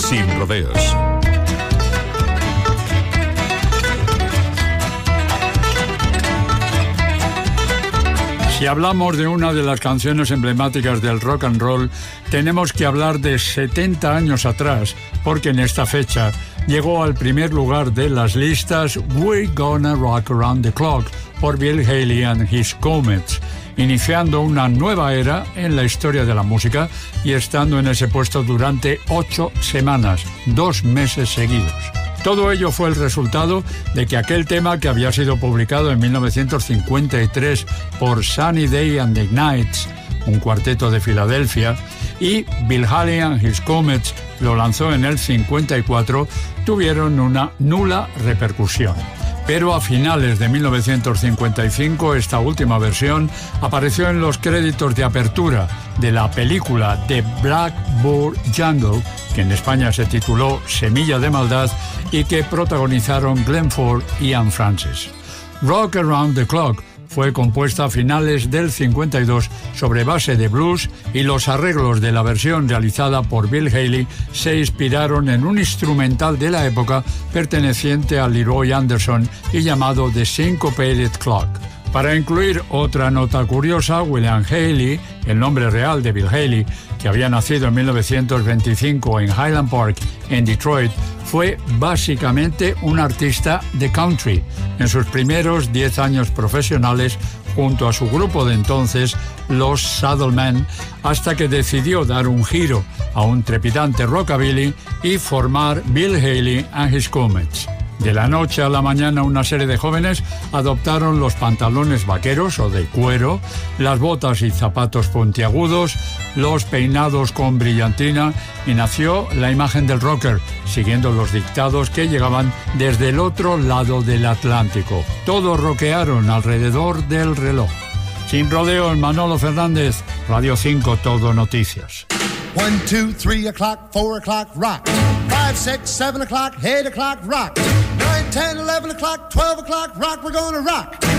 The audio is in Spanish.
Sin rodeos. Si hablamos de una de las canciones emblemáticas del rock and roll, tenemos que hablar de 70 años atrás, porque en esta fecha llegó al primer lugar de las listas We're Gonna Rock Around the Clock por Bill Haley and His Comets, iniciando una nueva era en la historia de la música y estando en ese puesto durante 8 semanas, 2 meses seguidos. Todo ello fue el resultado de que aquel tema, que había sido publicado en 1953 por Sunny Day and the Knights, un cuarteto de Filadelfia, y Bill Haley and His Comets lo lanzó en el 54, tuvieron una nula repercusión. Pero a finales de 1955 esta última versión apareció en los créditos de apertura de la película The Blackbird Jungle, que en España se tituló Semilla de Maldad, y que protagonizaron Glenn Ford y Anne Francis. Rock Around the Clock fue compuesta a finales del 52 sobre base de blues, y los arreglos de la versión realizada por Bill Haley se inspiraron en un instrumental de la época perteneciente a Leroy Anderson y llamado The Syncopated Clock. Para incluir otra nota curiosa, William Haley, el nombre real de Bill Haley, que había nacido en 1925 en Highland Park, en Detroit, fue básicamente un artista de country en sus primeros 10 años profesionales junto a su grupo de entonces, los Saddlemen, hasta que decidió dar un giro a un trepidante rockabilly y formar Bill Haley and His Comets. De la noche a la mañana, una serie de jóvenes adoptaron los pantalones vaqueros o de cuero, las botas y zapatos puntiagudos, los peinados con brillantina, y nació la imagen del rocker, siguiendo los dictados que llegaban desde el otro lado del Atlántico. Todos rockearon alrededor del reloj. Sin rodeos, Manolo Fernández, Radio 5 Todo Noticias. 1, 2, 3 o'clock, 4 o'clock, rock. 5, 6, 7 o'clock, 8 o'clock, rock. 9, 10, 11 o'clock, 12 o'clock, rock, we're gonna rock.